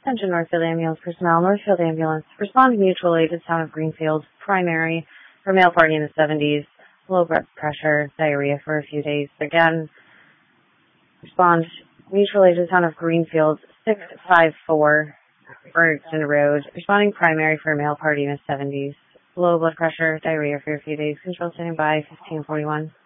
Attention Northfield Ambulance personnel. Northfield Ambulance. Respond to mutual aid to town of Greenfield. Primary for male party in the 70s. Low blood pressure, diarrhea for a few days. Again, respond mutual aid to the town of Greenfield. 654 Bergson Road. Responding primary for male party in the 70s. Low blood pressure, diarrhea for a few days. Control standing by. 1541.